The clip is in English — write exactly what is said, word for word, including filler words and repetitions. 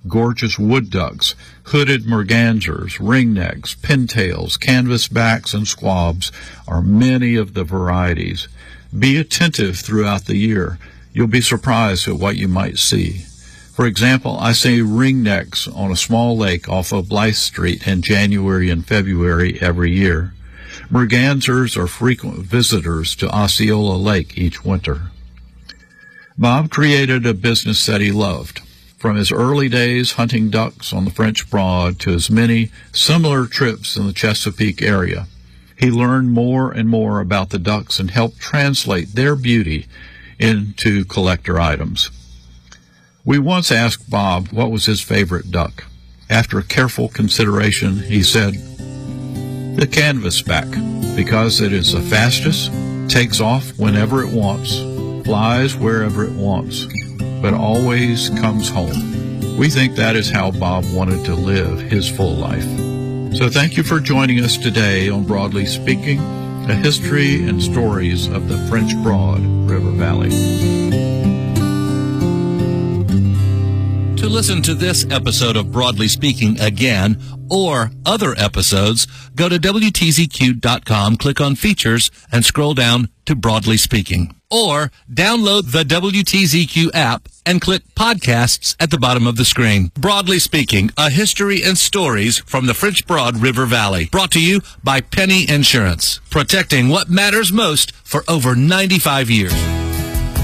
gorgeous wood ducks, hooded mergansers, ringnecks, pintails, canvasbacks, and squabs are many of the varieties. Be attentive throughout the year. You'll be surprised at what you might see. For example, I see ringnecks on a small lake off of Blythe Street in January and February every year. Mergansers are frequent visitors to Osceola Lake each winter. Bob created a business that he loved. From his early days hunting ducks on the French Broad to his many similar trips in the Chesapeake area, he learned more and more about the ducks and helped translate their beauty into collector items. We once asked Bob what was his favorite duck. After careful consideration, he said, the canvasback, because it is the fastest, takes off whenever it wants, flies wherever it wants, but always comes home. We think that is how Bob wanted to live his full life. So thank you for joining us today on Broadly Speaking, a history and stories of the French Broad River Valley. To listen to this episode of Broadly Speaking again, or other episodes, go to W T Z Q dot com, click on Features, and scroll down to Broadly Speaking. Or download the W T Z Q app and click Podcasts at the bottom of the screen. Broadly Speaking, a history and stories from the French Broad River Valley. Brought to you by Penny Insurance, protecting what matters most for over ninety-five years.